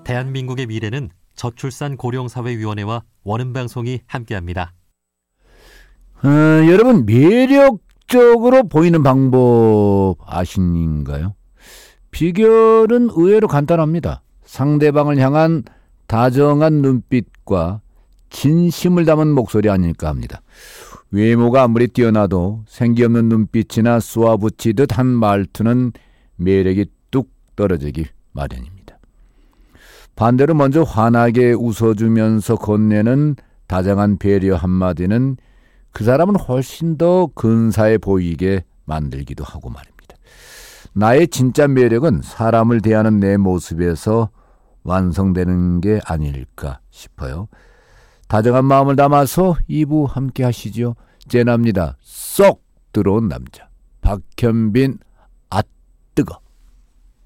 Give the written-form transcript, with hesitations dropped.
대한민국의 미래는 저출산 고령사회위원회와 원음방송이 함께합니다. 여러분, 매력적으로 보이는 방법 아신가요? 비결은 의외로 간단합니다. 상대방을 향한 다정한 눈빛과 진심을 담은 목소리 아닐까 합니다. 외모가 아무리 뛰어나도 생기 없는 눈빛이나 쏘아붙이듯 한 말투는 매력이 뚝 떨어지기 마련입니다. 반대로 먼저 환하게 웃어주면서 건네는 다정한 배려 한마디는 그 사람은 훨씬 더 근사해 보이게 만들기도 하고 말입니다. 나의 진짜 매력은 사람을 대하는 내 모습에서 완성되는 게 아닐까 싶어요. 다정한 마음을 담아서 2부 함께 하시죠. 째납니다. 쏙 들어온 남자 박현빈. 아 뜨거.